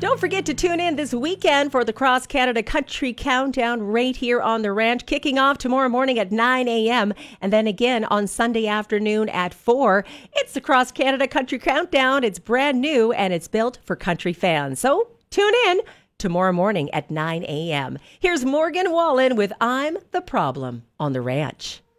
Don't forget to tune in this weekend for the Cross Canada Country Countdown right here on the ranch, kicking off tomorrow morning at 9 a.m. and then again on Sunday afternoon at 4. It's the Cross Canada Country Countdown. It's brand new and it's built for country fans. So tune in tomorrow morning at 9 a.m. Here's Morgan Wallen with I'm the Problem on the Ranch.